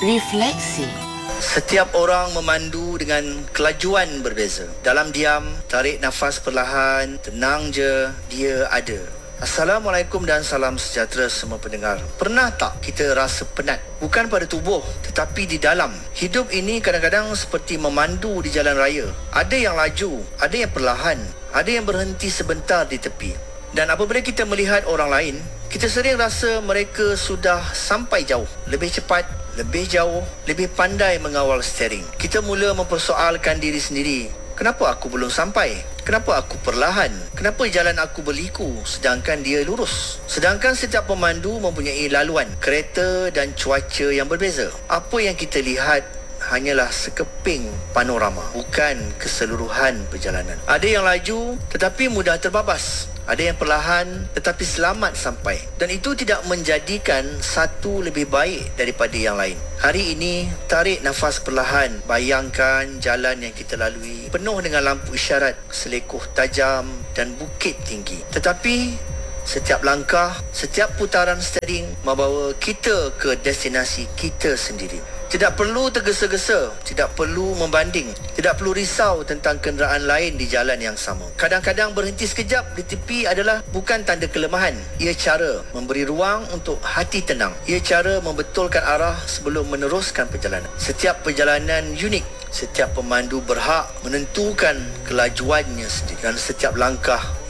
Refleksi. Setiap orang memandu dengan kelajuan berbeza. Dalam diam, tarik nafas perlahan, tenang je, dia ada. Assalamualaikum dan salam sejahtera semua pendengar. Pernah tak kita rasa penat? Bukan pada tubuh, tetapi di dalam. Hidup ini kadang-kadang seperti memandu di jalan raya. Ada yang laju, ada yang perlahan, ada yang berhenti sebentar di tepi. Dan apabila kita melihat orang lain, kita sering rasa mereka sudah sampai jauh, lebih cepat, lebih jauh, lebih pandai mengawal steering. Kita mula mempersoalkan diri sendiri. Kenapa aku belum sampai? Kenapa aku perlahan? Kenapa jalan aku berliku sedangkan dia lurus? Sedangkan setiap pemandu mempunyai laluan, kereta dan cuaca yang berbeza. Apa yang kita lihat hanyalah sekeping panorama, bukan keseluruhan perjalanan. Ada yang laju tetapi mudah terbabas. Ada yang perlahan tetapi selamat sampai. Dan itu tidak menjadikan satu lebih baik daripada yang lain. Hari ini, tarik nafas perlahan. Bayangkan jalan yang kita lalui penuh dengan lampu isyarat, selekoh tajam dan bukit tinggi. Tetapi setiap langkah, setiap putaran steering membawa kita ke destinasi kita sendiri. Tidak perlu tergesa-gesa, tidak perlu membanding, tidak perlu risau tentang kenderaan lain di jalan yang sama. Kadang-kadang berhenti sekejap di tepi adalah bukan tanda kelemahan. Ia cara memberi ruang untuk hati tenang. Ia cara membetulkan arah sebelum meneruskan perjalanan. Setiap perjalanan unik. Setiap pemandu berhak menentukan kelajuannya sendiri. Dan setiap langkah